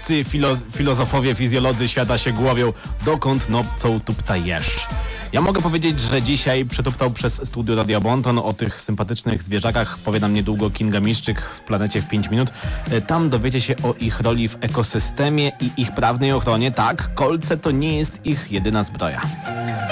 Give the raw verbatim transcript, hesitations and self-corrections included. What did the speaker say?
wszyscy filo- filozofowie, fizjolodzy świata się głowią, dokąd no co tu ptajesz. Ja mogę powiedzieć, że dzisiaj przetuptał przez studio Radia Bonton. O tych sympatycznych zwierzakach powie nam niedługo Kinga Miszczyk w Planecie w pięć minut. Tam dowiecie się o ich roli w ekosystemie i ich prawnej ochronie. Tak, kolce to nie jest ich jedyna zbroja.